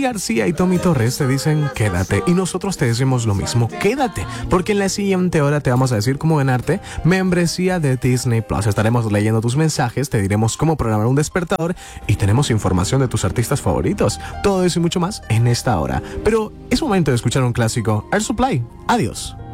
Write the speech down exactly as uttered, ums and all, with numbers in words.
García y Tommy Torres te dicen quédate, y nosotros te decimos lo mismo, quédate, porque en la siguiente hora te vamos a decir cómo ganarte membresía de Disney Plus. Estaremos leyendo tus mensajes, te diremos cómo programar un despertador y tenemos información de tus artistas favoritos. Todo eso y mucho más en esta hora. Pero es momento de escuchar un clásico, Air Supply. Adiós.